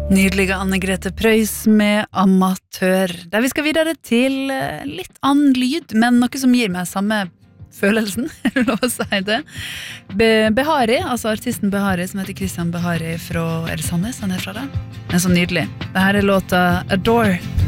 Nydelige Anne-Grete Preus med Amatør, der vi skal videre til litt annen lyd, men noe som gir meg samme følelsen, er det lov å si det. Behari, altså artisten Behari, som heter Christian Behari fra, er det Sandnes han er fra det? Den er så nydelig. Dette er låta Adore.